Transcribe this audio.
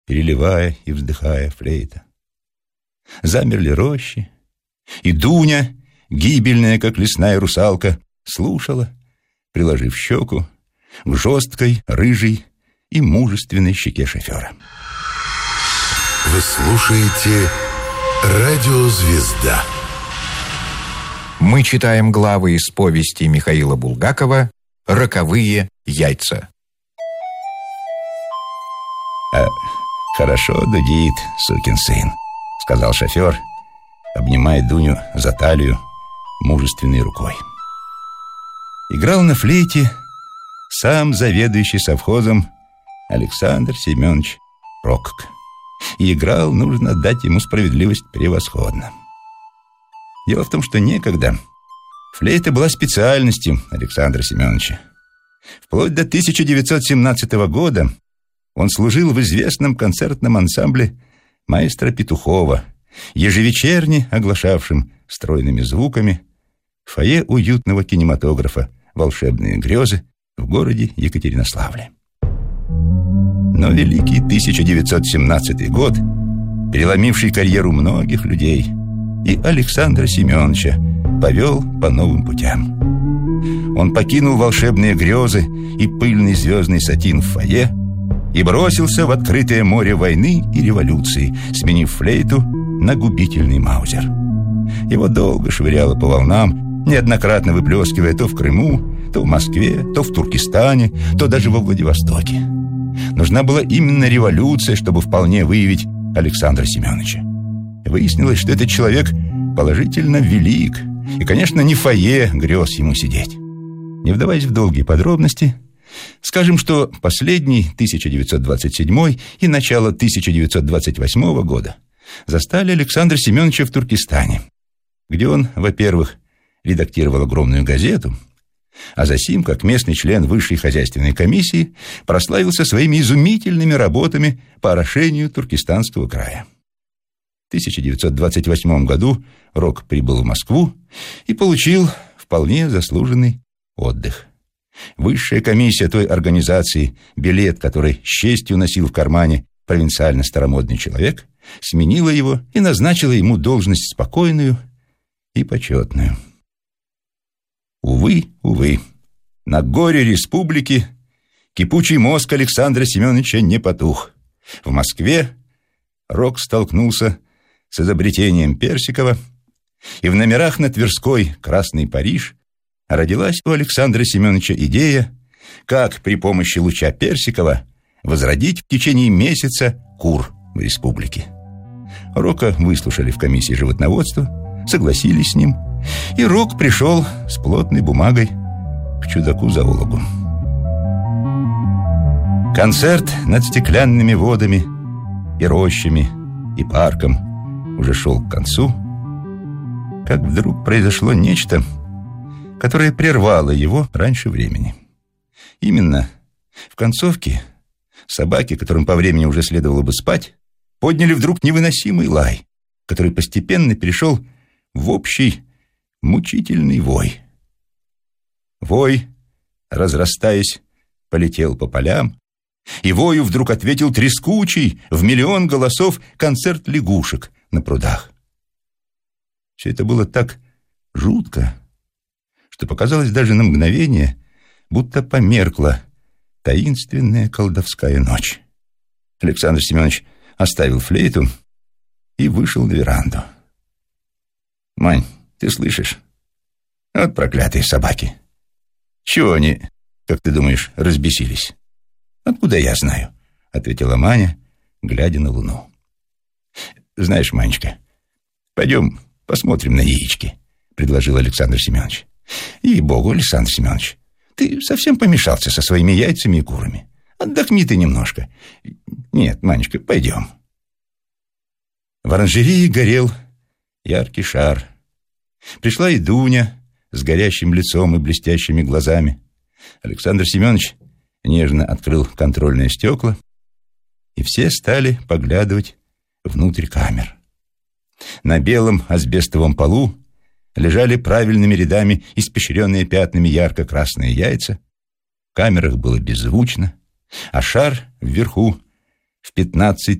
переливая и вздыхая флейта. Замерли рощи, и Дуня, гибельная, как лесная русалка, слушала, приложив щеку к жесткой, рыжей и мужественной щеке шофера. Вы слушаете «Радио Звезда». Мы читаем главы из повести Михаила Булгакова «Роковые яйца». «Хорошо дудит, сукин сын», — сказал шофер, обнимая Дуню за талию мужественной рукой. Играл на флейте сам заведующий совхозом Александр Семенович Рокок. И играл, нужно отдать ему справедливость, превосходно. Дело в том, что некогда флейта была специальностью Александра Семеновича. Вплоть до 1917 года он служил в известном концертном ансамбле маэстро Петухова, ежевечерне оглашавшим стройными звуками фойе уютного кинематографа «Волшебные грезы» в городе Екатеринославле. Но великий 1917 год, переломивший карьеру многих людей, и Александра Семеновича повел по новым путям. Он покинул волшебные грезы и пыльный звездный сатин в фойе и бросился в открытое море войны и революции, сменив флейту на губительный маузер. Его долго швыряло по волнам, неоднократно выплескивая то в Крыму, то в Москве, то в Туркестане, то даже во Владивостоке. Нужна была именно революция, чтобы вполне выявить Александра Семеновича. Выяснилось, что этот человек положительно велик, и, конечно, не в фойе грез ему сидеть. Не вдаваясь в долгие подробности, скажем, что последний 1927 и начало 1928 года застали Александра Семеновича в Туркестане, где он, во-первых, редактировал огромную газету, а засим, как местный член высшей хозяйственной комиссии, прославился своими изумительными работами по орошению Туркестанского края. В 1928 году Рок прибыл в Москву и получил вполне заслуженный отдых. Высшая комиссия той организации, билет который с честью носил в кармане провинциально-старомодный человек, сменила его и назначила ему должность спокойную и почетную. Увы, на горе республики кипучий мозг Александра Семеновича не потух. В Москве Рок столкнулся с изобретением Персикова, и в номерах на Тверской «Красный Париж» родилась у Александра Семеновича идея, как при помощи луча Персикова возродить в течение месяца кур в республике. Рока выслушали в комиссии животноводства, согласились с ним, и Рок пришел с плотной бумагой к чудаку-зоологу. Концерт над стеклянными водами и рощами и парком уже шел к концу, как вдруг произошло нечто, которое прервало его раньше времени. Именно в концовке собаки, которым по времени уже следовало бы спать, подняли вдруг невыносимый лай, который постепенно перешел в общий мучительный вой. Вой, разрастаясь, полетел по полям, и вою вдруг ответил трескучий в миллион голосов концерт лягушек на прудах. Все это было так жутко, что показалось даже на мгновение, будто померкла таинственная колдовская ночь. Александр Семенович оставил флейту и вышел на веранду. «Мань, ты слышишь? Вот проклятые собаки. Чего они, как ты думаешь, разбесились?» «Откуда я знаю?» — ответила Маня, глядя на луну. «Знаешь, Манечка, пойдем посмотрим на яички», — предложил Александр Семенович. «Ей-богу, Александр Семенович, ты совсем помешался со своими яйцами и курами. Отдохни ты немножко. Нет, Манечка, пойдем». В оранжерее горел яркий шар. Пришла и Дуня с горящим лицом и блестящими глазами. Александр Семенович нежно открыл контрольные стекла, и все стали поглядывать внутрь камер. На белом асбестовом полу лежали правильными рядами испещренные пятнами ярко-красные яйца. В камерах было беззвучно, а шар вверху в 15